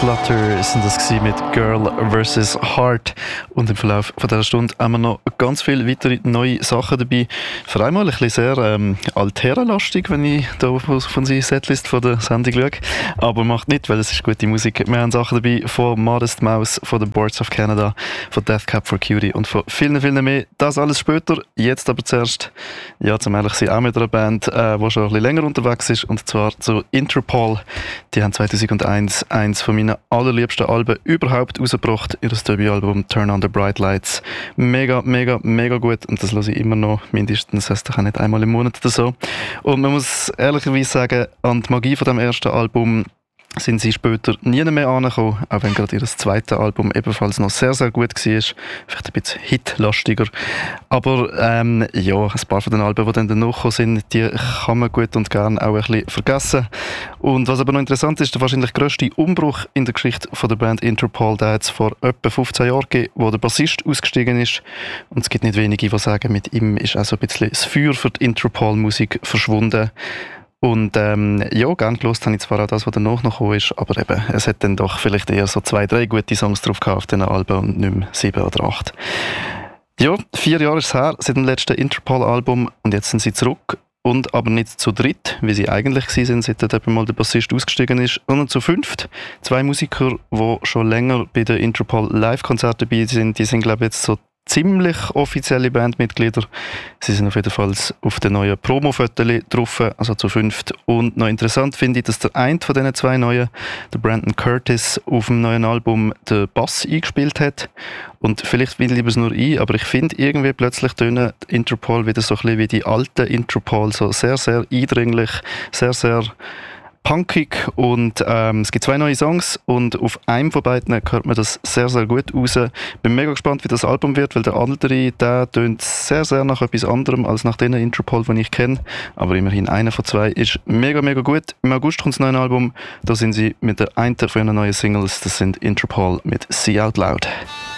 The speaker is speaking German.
Clutter sind das mit Girl vs. Heart. Und im Verlauf von dieser Stunde haben wir noch ganz viele weitere neue Sachen dabei. Für einmal ein bisschen sehr Altera-lastig, wenn ich da auf unsere Setlist von der Sendung schaue. Aber macht nicht, weil es ist gute Musik. Wir haben Sachen dabei von Modest Mouse, von The Boards of Canada, von Death Cab for Cutie und von vielen, vielen mehr. Das alles später. Jetzt aber zuerst, ja, zum ehrlich sein, auch mit einer Band, die schon ein bisschen länger unterwegs ist. Und zwar zu Interpol. Die haben 2001 eins von meinen allerliebsten Alben überhaupt rausgebracht. Ihr Debütalbum Turn on the Bright Lights. Mega, mega, mega gut. Und das höre ich immer noch mindestens, das heißt auch nicht einmal im Monat oder so. Und man muss ehrlicherweise sagen, an die Magie von dem ersten Album sind sie später nie mehr angekommen, auch wenn gerade ihr zweites Album ebenfalls noch sehr, sehr gut war. Vielleicht ein bisschen hitlastiger. Aber ja, ein paar von den Alben, die dann danach gekommen sind, die kann man gut und gern auch ein bisschen vergessen. Und was aber noch interessant ist, der wahrscheinlich grösste Umbruch in der Geschichte von der Band Interpol, der hat es vor etwa 15 Jahren gegeben, wo der Bassist ausgestiegen ist. Und es gibt nicht wenige, die sagen, mit ihm ist auch so ein bisschen das Feuer für die Interpol-Musik verschwunden. Und ja, gern gehört habe ich zwar auch das, was danach noch gekommen ist, aber eben, es hat dann doch vielleicht eher so 2, 3 gute Songs drauf gehabt auf diesen Alben und nicht mehr 7 oder 8. Ja, 4 Jahre ist es her seit dem letzten Interpol-Album und jetzt sind sie zurück. Und aber nicht zu dritt, wie sie eigentlich waren, seit eben mal der Bassist ausgestiegen ist, sondern zu 5. 2 Musiker, die schon länger bei den Interpol Live-Konzerten dabei sind, die sind, glaube ich, jetzt so ziemlich offizielle Bandmitglieder. Sie sind auf jeden Fall auf den neuen Promo-Fotos drauf, also zu 5. Und noch interessant finde ich, dass der eine von diesen 2 neuen, der Brandon Curtis, auf dem neuen Album den Bass eingespielt hat. Und vielleicht will ich es nur ein, aber ich finde irgendwie plötzlich tönen Interpol wieder so ein bisschen wie die alten Interpol, so sehr, sehr eindringlich, sehr, sehr punkig und es gibt 2 neue Songs und auf einem von beiden hört man das sehr, sehr gut raus. Bin mega gespannt, wie das Album wird, weil der andere, der tönt sehr, sehr nach etwas anderem als nach den Interpol, die ich kenne. Aber immerhin einer von 2 ist mega, mega gut. Im August kommt das neue Album. Da sind sie mit der einen von ihren neuen Singles, das sind Interpol mit See Out Loud.